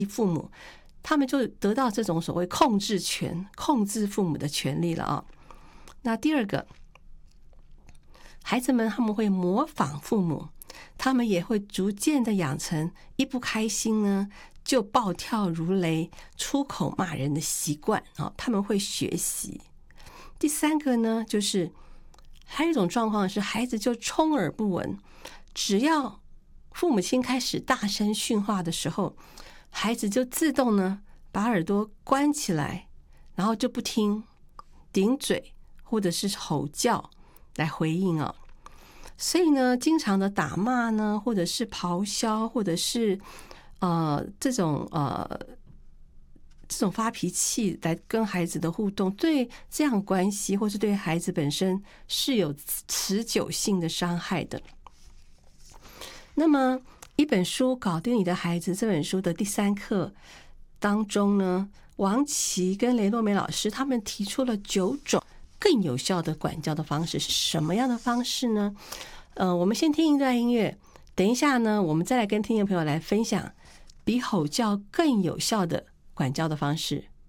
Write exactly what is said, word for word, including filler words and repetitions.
父母，他们就得到这种所谓控制权，控制父母的权利了啊。那第二个，孩子们他们会模仿父母，他们也会逐渐的养成一不开心呢就暴跳如雷、出口骂人的习惯啊，他们会学习。第三个呢，就是还有一种状况是孩子就充耳不闻，只要父母亲开始大声训话的时候，孩子就自动呢把耳朵关起来，然后就不听，顶嘴或者是吼叫来回应啊。所以呢，经常的打骂呢，或者是咆哮，或者是呃这种呃这种发脾气来跟孩子的互动，对这样关系或是对孩子本身是有持久性的伤害的。那么一本书搞定你的孩子这本书的第三课当中呢，王琦跟雷诺梅老师他们提出了九种更有效的管教的方式。是什么样的方式呢？呃，我们先听一段音乐，等一下呢，我们再来跟听众朋友来分享比吼叫更有效的管教的方式。